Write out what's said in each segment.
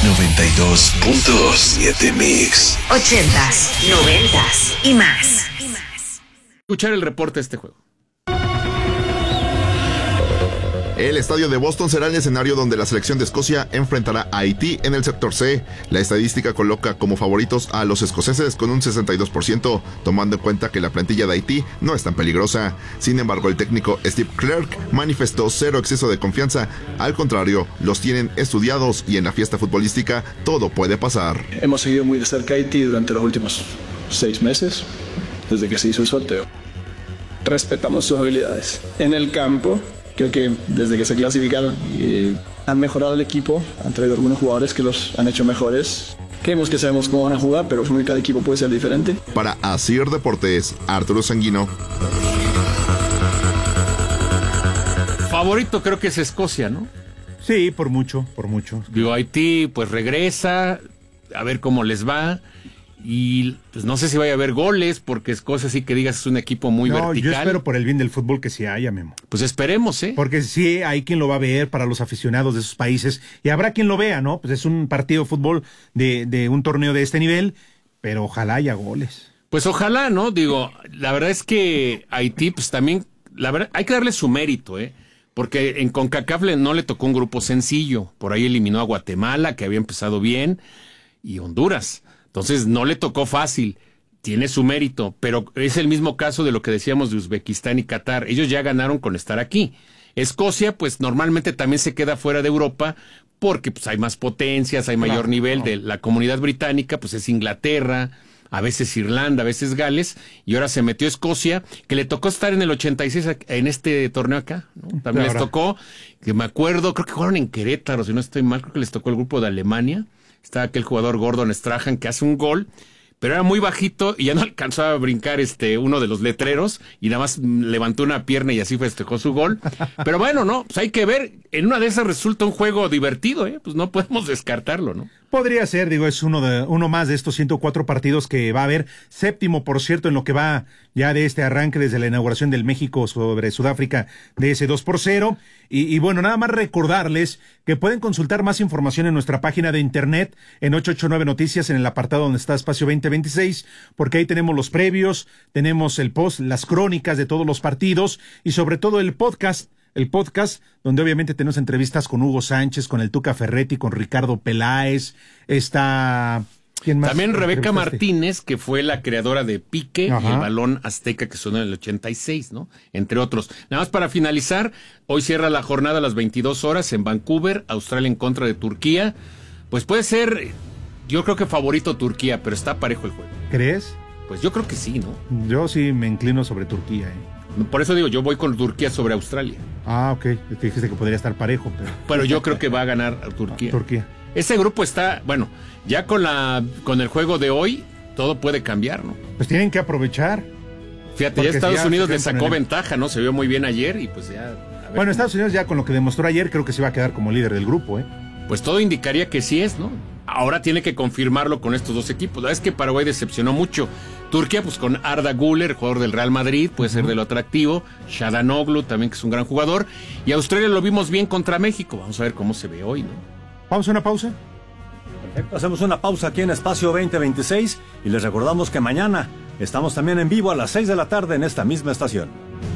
92.7 Mix. 80s, 90s y más. Escuchar el reporte de este juego. El estadio de Boston será el escenario donde la selección de Escocia enfrentará a Haití en el sector C. La estadística coloca como favoritos a los escoceses con un 62%, tomando en cuenta que la plantilla de Haití no es tan peligrosa. Sin embargo, el técnico Steve Clark manifestó cero exceso de confianza. Al contrario, los tienen estudiados y en la fiesta futbolística todo puede pasar. Hemos seguido muy de cerca a Haití durante los últimos 6 meses, desde que se hizo el sorteo. Respetamos sus habilidades. En el campo, creo que desde que se clasificaron han mejorado el equipo, han traído algunos jugadores que los han hecho mejores. Creemos que sabemos cómo van a jugar, pero cada equipo puede ser diferente. Para Asir Deportes, Arturo Sanguino. Favorito creo que es Escocia, ¿no? Sí, por mucho. Digo, Haití pues regresa, a ver cómo les va. Y pues no sé si vaya a haber goles, porque Escocia sí que digas es un equipo muy vertical. Yo espero por el bien del fútbol que sí haya, Memo. Pues esperemos, ¿eh? Porque sí hay quien lo va a ver para los aficionados de esos países, y habrá quien lo vea, ¿no? Pues es un partido de fútbol de un torneo de este nivel, pero ojalá haya goles. Pues ojalá, ¿no? Digo, la verdad es que Haití, pues también, la verdad, hay que darle su mérito, ¿eh? Porque en CONCACAF no le tocó un grupo sencillo. Por ahí eliminó a Guatemala, que había empezado bien, y Honduras. Entonces no le tocó fácil, tiene su mérito, pero es el mismo caso de lo que decíamos de Uzbekistán y Qatar. Ellos ya ganaron con estar aquí. Escocia, pues normalmente también se queda fuera de Europa porque pues hay más potencias, hay mayor nivel de la comunidad británica, pues es Inglaterra, a veces Irlanda, a veces Gales, y ahora se metió Escocia, que le tocó estar en el 86 en este torneo acá, ¿no? También les tocó, que me acuerdo, creo que jugaron en Querétaro, si no estoy mal, creo que les tocó el grupo de Alemania. Está aquel jugador Gordon Strachan que hace un gol, pero era muy bajito y ya no alcanzó a brincar uno de los letreros y nada más levantó una pierna y así festejó su gol. Pero bueno, no, pues hay que ver, en una de esas resulta un juego divertido, pues no podemos descartarlo, ¿no? Podría ser, digo, es uno más de estos 104 partidos que va a haber, 7º, por cierto, en lo que va ya de este arranque desde la inauguración del México sobre Sudáfrica de ese 2-0. Y bueno, nada más recordarles que pueden consultar más información en nuestra página de internet en 889 Noticias, en el apartado donde está Espacio 2026, porque ahí tenemos los previos, tenemos el post, las crónicas de todos los partidos y sobre todo el podcast, donde obviamente tenemos entrevistas con Hugo Sánchez, con el Tuca Ferretti, con Ricardo Peláez, está... ¿Quién más? También Rebeca Martínez, que fue la creadora de Pique, y el balón azteca que sonó en el 86, ¿no? Entre otros. Nada más para finalizar, hoy cierra la jornada a las 22 horas en Vancouver, Australia en contra de Turquía. Pues puede ser, yo creo que favorito Turquía, pero está parejo el juego. ¿Crees? Pues yo creo que sí, ¿no? Yo sí me inclino sobre Turquía, Por eso digo, yo voy con Turquía sobre Australia. Ah, ok. Te dijiste que podría estar parejo, pero yo creo que va a ganar Turquía. Turquía. Ese grupo está, bueno, ya con el juego de hoy, todo puede cambiar, ¿no? Pues tienen que aprovechar. Fíjate, ya Estados Unidos le sacó ventaja, ¿no? Se vio muy bien ayer y pues ya... Bueno, Estados Unidos ya con lo que demostró ayer, creo que se va a quedar como líder del grupo, Pues todo indicaría que sí es, ¿no? Ahora tiene que confirmarlo con estos dos equipos. La verdad es que Paraguay decepcionó mucho. Turquía, pues con Arda Güler, jugador del Real Madrid, puede ser de lo atractivo. Çalhanoğlu también, que es un gran jugador. Y Australia lo vimos bien contra México. Vamos a ver cómo se ve hoy, ¿no? ¿Vamos a una pausa? Perfecto, hacemos una pausa aquí en Espacio 2026 y les recordamos que mañana estamos también en vivo a las 6 de la tarde en esta misma estación.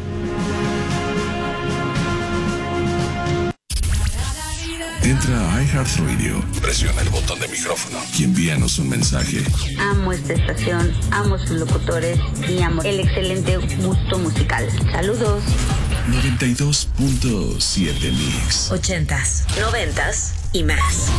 Entra a iHeartRadio, presiona el botón de micrófono y envíanos un mensaje. Amo esta estación, amo sus locutores y amo el excelente gusto musical. Saludos. 92.7 Mix. 80s, 90s y más.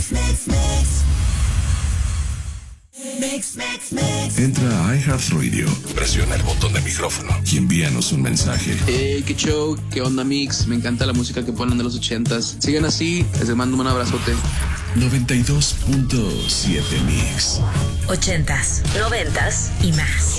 Entra a iHeartRadio, presiona el botón de micrófono y envíanos un mensaje. Qué show, qué onda mix, me encanta la música que ponen de los 80s. Sigan así, les mando un abrazote. 92.7 Mix. 80s, 90s y más.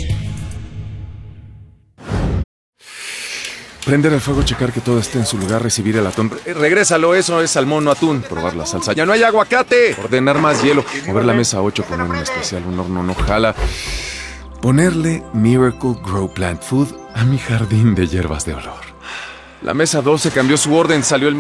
Prender el fuego, checar que todo esté en su lugar, recibir el atún. Regrésalo, eso es salmón, no atún. Probar la salsa. ¡Ya no hay aguacate! Ordenar más hielo. Mover la mesa 8, poner un especial, un horno no jala. Ponerle Miracle Grow Plant Food a mi jardín de hierbas de olor. La mesa 12 cambió su orden, salió el